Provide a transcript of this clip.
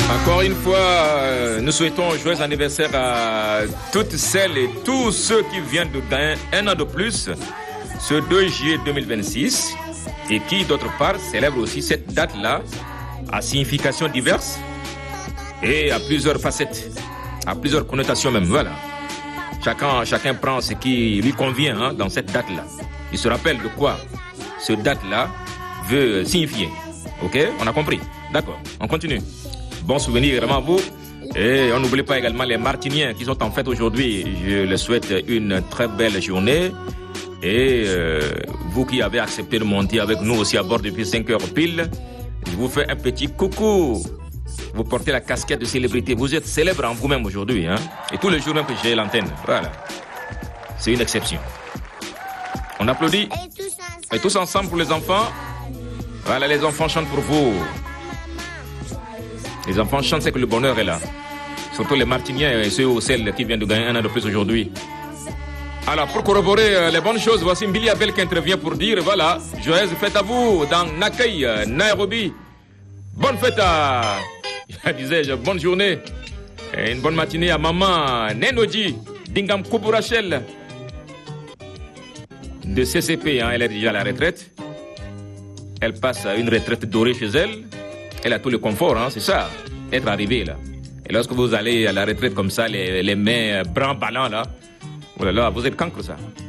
Encore une fois, nous souhaitons un joyeux anniversaire à toutes celles et tous ceux qui viennent de gagner un an de plus, ce 2 juillet 2026, et qui, d'autre part, célèbrent aussi cette date-là à significations diverses et à plusieurs facettes, à plusieurs connotations même. Voilà. Chacun prend ce qui lui convient dans cette date-là. Il se rappelle de quoi ce date-là veut signifier. Ok? On a compris? D'accord. On continue. Bon souvenir vraiment à vous. Et on n'oublie pas également les Martiniens qui sont en fête aujourd'hui. Je leur souhaite une très belle journée. Et vous qui avez accepté de monter avec nous aussi à bord depuis 5 heures pile, je vous fais un petit coucou. Vous portez la casquette de célébrité. Vous êtes célèbre en vous-même aujourd'hui. Et tous les jours même que j'ai l'antenne. Voilà. C'est une exception. On applaudit. Et tous ensemble pour les enfants. Voilà, les enfants chantent pour vous. Les enfants chantent, c'est que le bonheur est là. Surtout les Martiniens et ceux ou celles qui viennent de gagner un an de plus aujourd'hui. Alors, pour corroborer les bonnes choses, voici Mbili Abel qui intervient pour dire, voilà, joyeuse fête à vous dans Nakai, Nairobi. Bonne fête à, disais-je, bonne journée. Et une bonne matinée à maman Nenoji, Dingam Koubou Rachel, de CCP, elle est déjà à la retraite. Elle passe à une retraite dorée chez elle. Elle a tout le confort, c'est ça, être arrivée là. Et lorsque vous allez à la retraite comme ça, les mains bras ballants là, oh là là, vous êtes cancre ça.